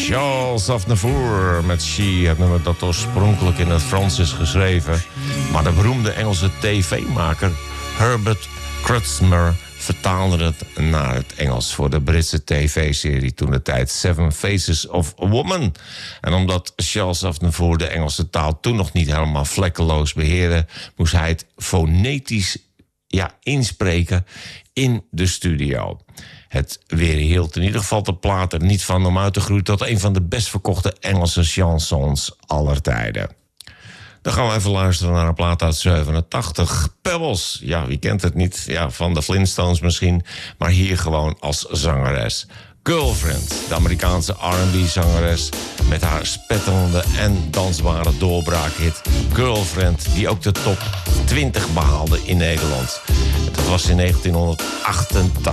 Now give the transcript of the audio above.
Charles Aznavour met She, het nummer dat oorspronkelijk in het Frans is geschreven. Maar de beroemde Engelse tv-maker Herbert Kreutzmer vertaalde het naar het Engels voor de Britse tv-serie toentertijd Seven Faces of a Woman. En omdat Charles Aznavour de Engelse taal toen nog niet helemaal vlekkeloos beheerde, moest hij het fonetisch inspreken in de studio. Het weerhield in ieder geval de plaat er niet van om uit te groeien tot een van de best verkochte Engelse chansons aller tijden. Dan gaan we even luisteren naar een plaat uit 87. Pebbles, ja, wie kent het niet? Ja, van de Flintstones misschien, maar hier gewoon als zangeres. Girlfriend, de Amerikaanse R&B-zangeres met haar spetterende en dansbare doorbraakhit Girlfriend, die ook de top 20 behaalde in Nederland. Dat was in 1988.